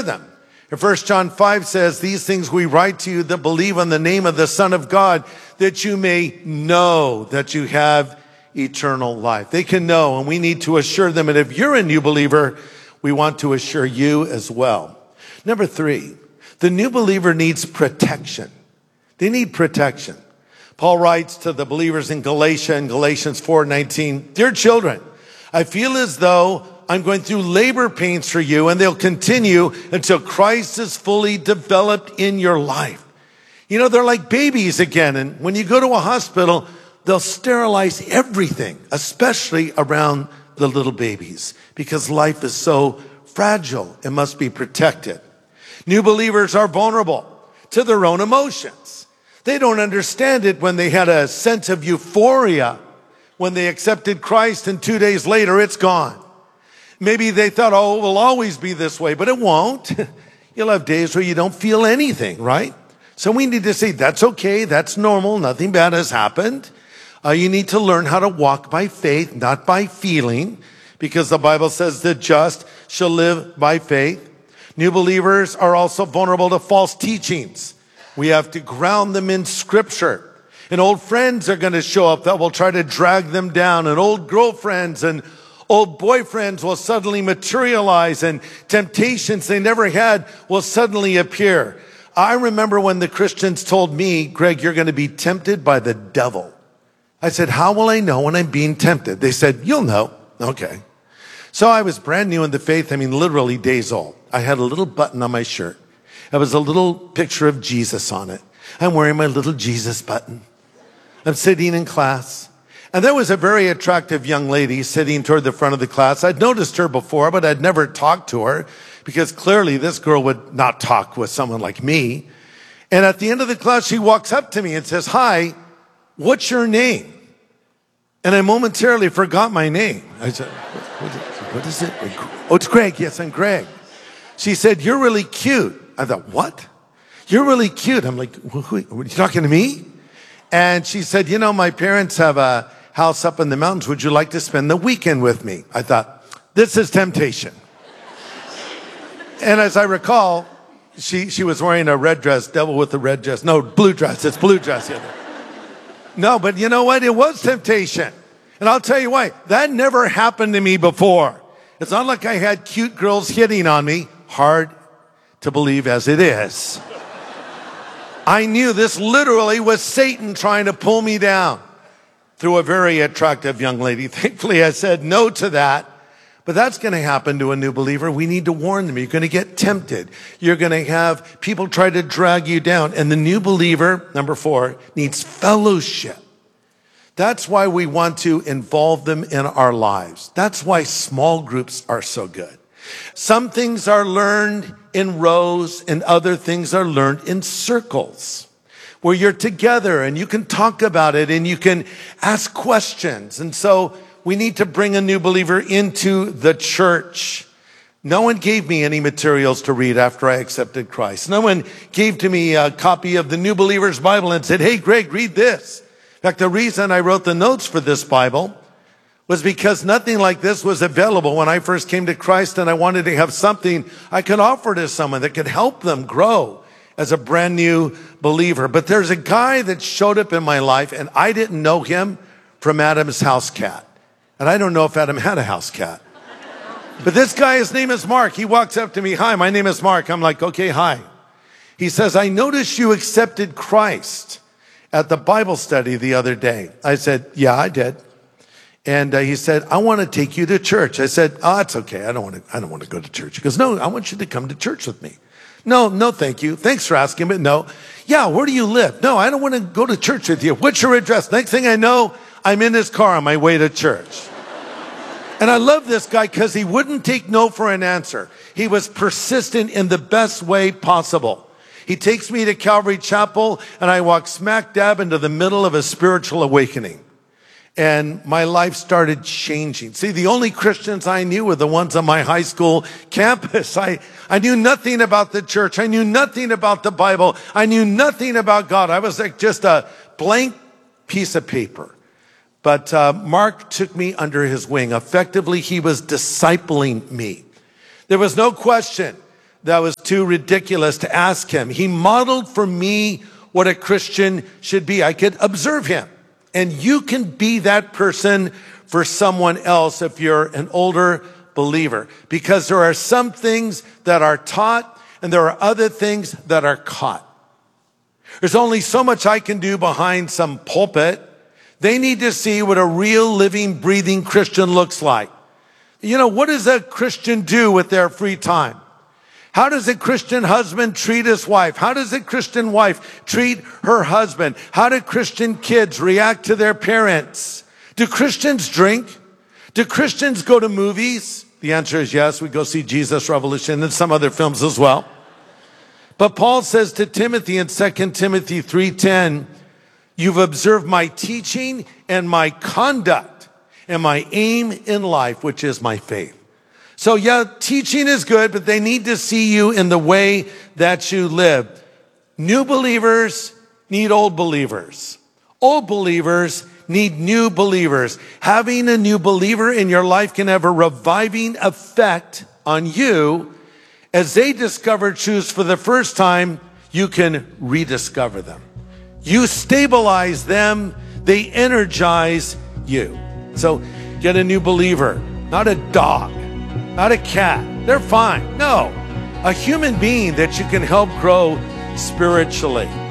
them. And 1 John 5 says, these things we write to you that believe on the name of the Son of God, that you may know that you have eternal life. They can know, and we need to assure them. And if you're a new believer, we want to assure you as well. Number 3, the new believer needs protection. They need protection. Paul writes to the believers in Galatia in Galatians 4:19, dear children, I feel as though I'm going through labor pains for you, and they'll continue until Christ is fully developed in your life. You know, they're like babies again. And when you go to a hospital, they'll sterilize everything, especially around the little babies, because life is so fragile. It must be protected. New believers are vulnerable to their own emotions. They don't understand it when they had a sense of euphoria when they accepted Christ, and 2 days later it's gone. Maybe they thought, oh, it will always be this way, but it won't. You'll have days where you don't feel anything, right? So we need to say, that's okay, that's normal, nothing bad has happened. You need to learn how to walk by faith, not by feeling, because the Bible says the just shall live by faith. New believers are also vulnerable to false teachings. We have to ground them in Scripture. And old friends are going to show up that will try to drag them down, and old girlfriends and old boyfriends will suddenly materialize, and temptations they never had will suddenly appear. I remember when the Christians told me, Greg, you're going to be tempted by the devil. I said, how will I know when I'm being tempted? They said, you'll know. Okay. So I was brand new in the faith. I mean, literally days old. I had a little button on my shirt. There was a little picture of Jesus on it. I'm wearing my little Jesus button. I'm sitting in class. And there was a very attractive young lady sitting toward the front of the class. I'd noticed her before, but I'd never talked to her because clearly this girl would not talk with someone like me. And at the end of the class, she walks up to me and says, hi, what's your name? And I momentarily forgot my name. I said, what is it? Oh, it's Greg. Yes, I'm Greg. She said, you're really cute. I thought, what? You're really cute. I'm like, are you talking to me? And she said, you know, my parents have a house up in the mountains. Would you like to spend the weekend with me? I thought, this is temptation. And as I recall, she was wearing a red dress, devil with a red dress. No, blue dress. It's blue dress. No, but you know what? It was temptation. And I'll tell you why. That never happened to me before. It's not like I had cute girls hitting on me. Hard to believe as it is. I knew this literally was Satan trying to pull me down through a very attractive young lady. Thankfully, I said no to that. But that's going to happen to a new believer. We need to warn them. You're going to get tempted. You're going to have people try to drag you down. And the new believer, number 4, needs fellowship. That's why we want to involve them in our lives. That's why small groups are so good. Some things are learned in rows and other things are learned in circles where you're together and you can talk about it and you can ask questions. And so we need to bring a new believer into the church. No one gave me any materials to read after I accepted Christ. No one gave to me a copy of the New Believer's Bible and said, hey, Greg, read this. In fact, the reason I wrote the notes for this Bible was because nothing like this was available when I first came to Christ, and I wanted to have something I could offer to someone that could help them grow as a brand new believer. But there's a guy that showed up in my life, and I didn't know him from Adam's house cat. And I don't know if Adam had a house cat. But this guy, his name is Mark. He walks up to me, hi, my name is Mark. I'm like, okay, hi. He says, I noticed you accepted Christ at the Bible study the other day. I said, yeah, I did. And he said, I want to take you to church. I said, oh, that's okay. I don't want to go to church. He goes, no, I want you to come to church with me. No, thank you. Thanks for asking, but no. Yeah, where do you live? No, I don't want to go to church with you. What's your address? Next thing I know, I'm in his car on my way to church. And I love this guy because he wouldn't take no for an answer. He was persistent in the best way possible. He takes me to Calvary Chapel, and I walk smack dab into the middle of a spiritual awakening. And my life started changing. See, the only Christians I knew were the ones on my high school campus. I knew nothing about the church. I knew nothing about the Bible. I knew nothing about God. I was like just a blank piece of paper. But Mark took me under his wing. Effectively, he was discipling me. There was no question that I was too ridiculous to ask him. He modeled for me what a Christian should be. I could observe him. And you can be that person for someone else if you're an older believer. Because there are some things that are taught and there are other things that are caught. There's only so much I can do behind some pulpit. They need to see what a real living, breathing Christian looks like. You know, what does a Christian do with their free time? How does a Christian husband treat his wife? How does a Christian wife treat her husband? How do Christian kids react to their parents? Do Christians drink? Do Christians go to movies? The answer is yes. We go see Jesus Revolution and some other films as well. But Paul says to Timothy in 2 Timothy 3:10, you've observed my teaching and my conduct and my aim in life, which is my faith. So yeah, teaching is good, but they need to see you in the way that you live. New believers need old believers. Old believers need new believers. Having a new believer in your life can have a reviving effect on you. As they discover truths for the first time, you can rediscover them. You stabilize them, they energize you. So get a new believer, not a dog, not a cat. They're fine. No, a human being that you can help grow spiritually.